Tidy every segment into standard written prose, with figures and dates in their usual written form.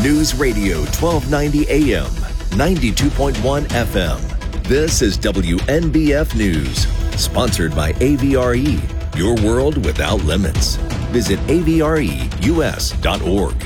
News Radio 1290 AM, 92.1 FM. This is WNBF News, sponsored by AVRE, your world without limits. Visit avreus.org.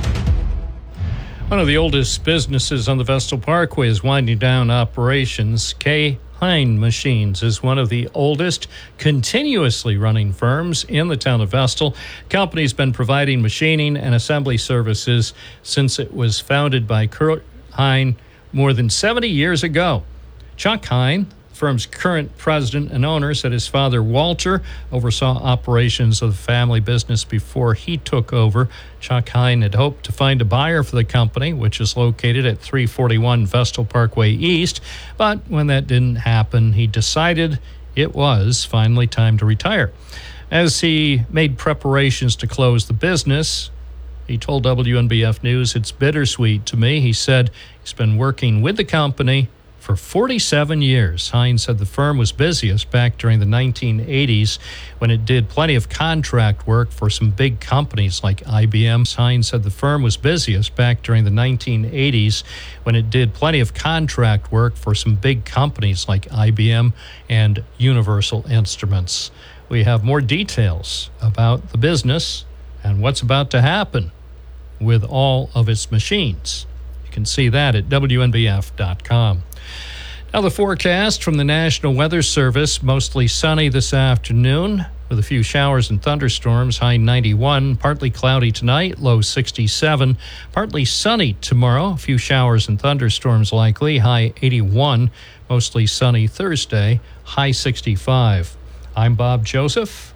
One of the oldest businesses on the Vestal Parkway is winding down operations. K. Hine Machines is one of the oldest continuously running firms in the town of Vestal. The company's been providing machining and assembly services since it was founded by Kurt Hine more than 70 years ago. Chuck Hine, the firm's current president and owner, said his father, Walter, oversaw operations of the family business before he took over. Chuck Hine had hoped to find a buyer for the company, which is located at 341 Vestal Parkway East, but when that didn't happen, he decided it was finally time to retire. As he made preparations to close the business, he told WNBF News, "It's bittersweet to me." He said he's been working with the company for 47 years. Hine said the firm was busiest back during the 1980s when it did plenty of contract work for some big companies like IBM. Hine said the firm was busiest back during the 1980s when it did plenty of contract work for some big companies like IBM and Universal Instruments. We have more details about the business and what's about to happen with all of its machines. You can see that at WNBF.com. Now the forecast from the National Weather Service, mostly sunny this afternoon with a few showers and thunderstorms, high 91, partly cloudy tonight, low 67, partly sunny tomorrow, a few showers and thunderstorms likely, high 81, mostly sunny Thursday, high 65. I'm Bob Joseph,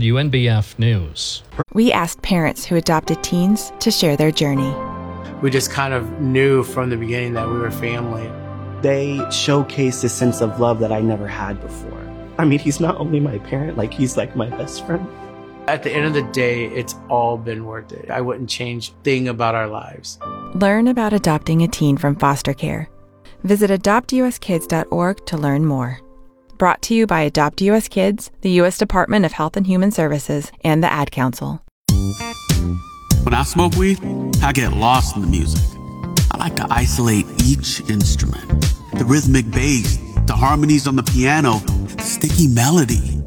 WNBF News. We asked parents who adopted teens to share their journey. We just kind of knew from the beginning that we were family. They showcase a sense of love that I never had before. I mean, he's not only my parent, he's like my best friend. At the end of the day, it's all been worth it. I wouldn't change a thing about our lives. Learn about adopting a teen from foster care. Visit adoptuskids.org to learn more. Brought to you by Adopt US Kids, the U.S. Department of Health and Human Services, and the Ad Council. When I smoke weed, I get lost in the music. I like to isolate each instrument. The rhythmic bass, the harmonies on the piano, the sticky melody.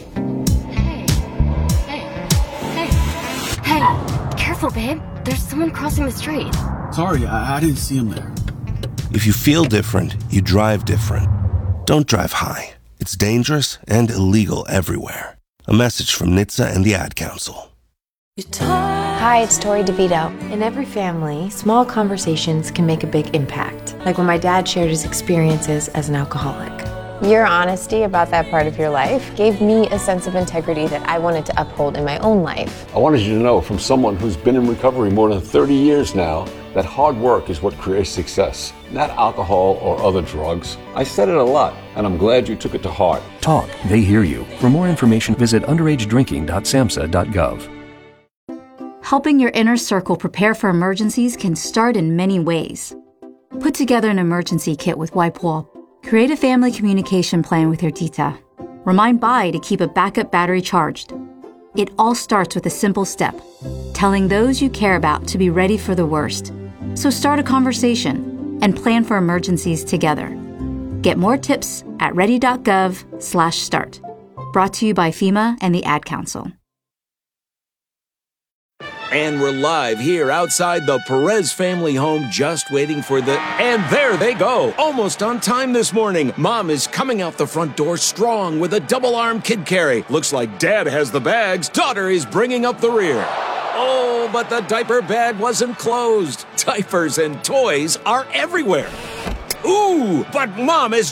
Hey, careful, babe. There's someone crossing the street. Sorry, I didn't see him there. If you feel different, you drive different. Don't drive high. It's dangerous and illegal everywhere. A message from NHTSA and the Ad Council. Hi, it's Tori DeVito. In every family, small conversations can make a big impact, like when my dad shared his experiences as an alcoholic. Your honesty about that part of your life gave me a sense of integrity that I wanted to uphold in my own life. I wanted you to know, from someone who's been in recovery more than 30 years now, that hard work is what creates success, not alcohol or other drugs. I said it a lot, and I'm glad you took it to heart. Talk, they hear you. For more information, visit underagedrinking.samhsa.gov. Helping your inner circle prepare for emergencies can start in many ways. Put together an emergency kit with WIPE-WALL. Create a family communication plan with your tita. Remind Bai to keep a backup battery charged. It all starts with a simple step, telling those you care about to be ready for the worst. So start a conversation and plan for emergencies together. Get more tips at ready.gov/start. Brought to you by FEMA and the Ad Council. And we're live here outside the Perez family home, just waiting for the... And there they go! Almost on time this morning. Mom is coming out the front door strong with a double-arm kid carry. Looks like Dad has the bags. Daughter is bringing up the rear. Oh, but the diaper bag wasn't closed. Diapers and toys are everywhere. Ooh, but Mom is